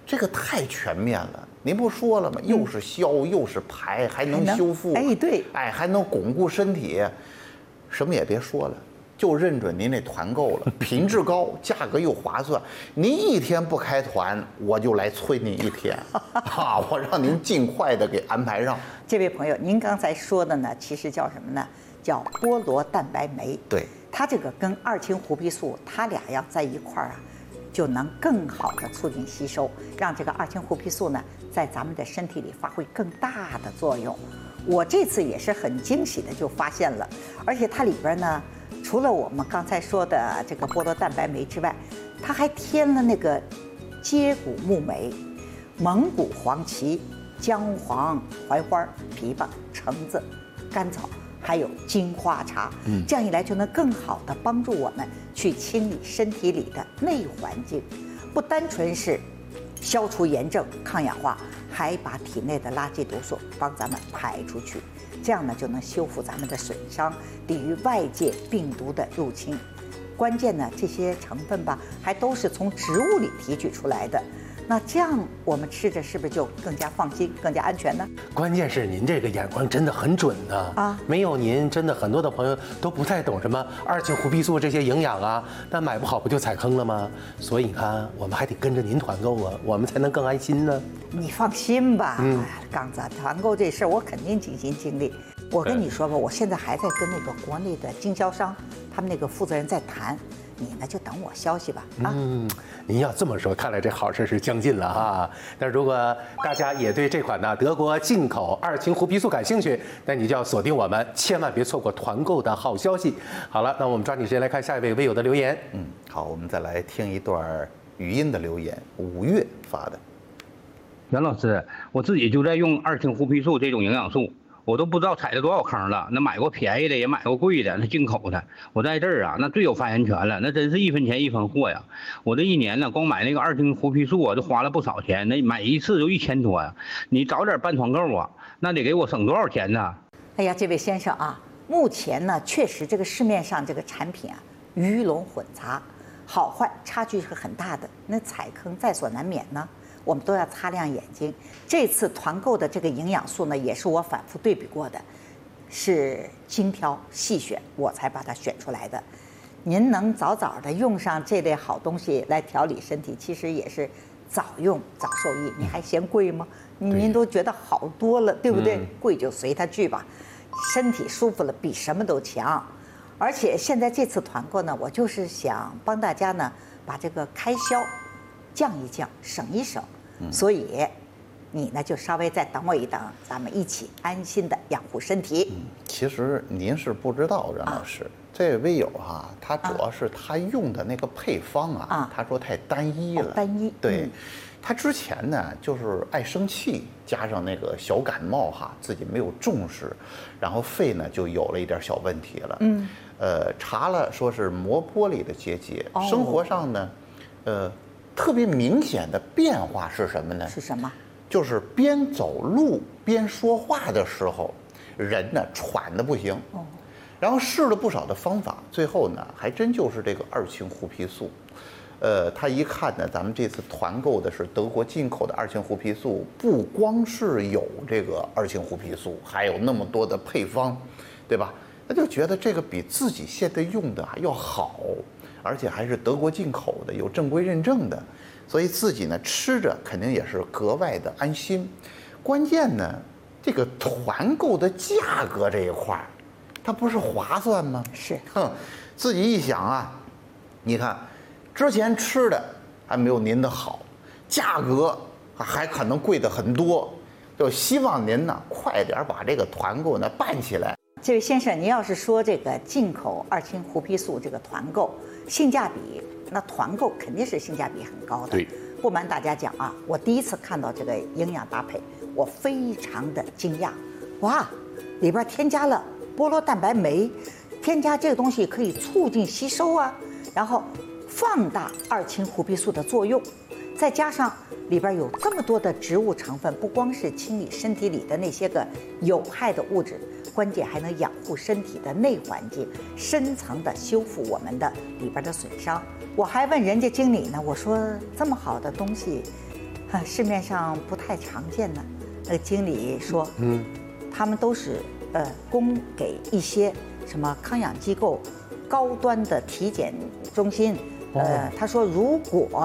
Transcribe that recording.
这个太全面了。您不说了吗？又是消，又是排，还能修复， 哎，对， 哎，还能巩固身体，什么也别说了。就认准您那团购了，品质高，价格又划算。您一天不开团，我就来催您一天，啊，我让您尽快的给安排上。 这位朋友，您刚才说的呢，其实叫什么呢？叫菠萝蛋白酶。 对， 它这个跟二氢胡皮素，它俩要在一块儿啊，就能更好的促进吸收，让这个二氢胡皮素呢，在咱们的身体里发挥更大的作用。我这次也是很惊喜的就发现了，而且它里边呢。除了我们刚才说的这个菠萝蛋白酶之外，它还添了那个接骨木莓、蒙古黄芪、姜黄、槐花、枇杷、橙子、甘草，还有金花茶。这样一来就能更好的帮助我们去清理身体里的内环境，不单纯是消除炎症、抗氧化，还把体内的垃圾毒素帮咱们排出去。这样呢，就能修复咱们的损伤，抵御外界病毒的入侵。关键呢，这些成分吧，还都是从植物里提取出来的。那这样我们吃着是不是就更加放心、更加安全呢？ 关键是您这个眼光真的很准呢啊！没有您，真的很多的朋友都不太懂什么二氢胡皮素这些营养啊，那买不好不就踩坑了吗？所以你看，我们还得跟着您团购啊，我们才能更安心呢。 你放心吧，刚子，团购这事儿我肯定尽心尽力。我跟你说吧，我现在还在跟那个国内的经销商，他们那个负责人在谈。你呢就等我消息吧啊！ 您要这么说，看来这好事是将近了哈。但如果大家也对这款呢德国进口二氢胡皮素感兴趣，那你就要锁定我们，千万别错过团购的好消息。好了，那我们抓紧时间来看下一位微友的留言。 好，我们再来听一段语音的留言，5月发的。 袁老师，我自己就在用二氢胡皮素这种营养素。我都不知道踩了多少坑了，那买过便宜的，也买过贵的，那进口的。我在这儿啊，那最有发言权了，那真是一分钱一分货呀。我这一年呢，光买那个二氢胡皮素啊，就花了不少钱，那买一次就1000多呀。你早点办团购啊，那得给我省多少钱呢？ 哎呀，这位先生啊，目前呢，确实这个市面上这个产品啊，鱼龙混杂，好坏差距是很大的，那踩坑在所难免呢。我们都要擦亮眼睛。这次团购的这个营养素呢，也是我反复对比过的，是精挑细选，我才把它选出来的。您能早早的用上这类好东西来调理身体，其实也是早用早受益。你还嫌贵吗？您都觉得好多了，对不对？贵就随它去吧，身体舒服了比什么都强。而且现在这次团购呢，我就是想帮大家呢把这个开销降一降，省一省。所以你呢就稍微再等我一等，咱们一起安心的养护身体。 其实您是不知道，任老师，这位微友哈，他主要是他用的那个配方啊，他说太单一了。 单一。 对，他之前呢就是爱生气，加上那个小感冒哈，自己没有重视，然后肺呢就有了一点小问题了。查了说是磨玻璃的结节。生活上呢，特别明显的变化是什么呢？ 是什么？就是边走路边说话的时候，人呢喘得不行。然后试了不少的方法，最后呢还真就是这个二氢胡皮素。他一看呢，咱们这次团购的是德国进口的二氢胡皮素，不光是有这个二氢胡皮素，还有那么多的配方，对吧？他就觉得这个比自己现在用的还要好。而且还是德国进口的，有正规认证的，所以自己呢吃着肯定也是格外的安心。关键呢，这个团购的价格这一块，它不是划算吗？ 是， 自己一想啊，你看，之前吃的还没有您的好，价格还可能贵的很多，就希望您呢快点把这个团购呢办起来。 这位先生，您要是说这个进口二氢胡皮素这个团购性价比，那团购肯定是性价比很高的。 对， 不瞒大家讲啊，我第一次看到这个营养搭配，我非常的惊讶。哇，里边添加了菠萝蛋白酶，添加这个东西可以促进吸收啊，然后放大二氢胡皮素的作用，再加上里边有这么多的植物成分，不光是清理身体里的那些个有害的物质，关键还能养护身体的内环境，深层的修复我们的里边的损伤。我还问人家经理呢，我说这么好的东西， 市面上不太常见的。那个经理说，他们都是供给一些什么康养机构、高端的体检中心。他说如果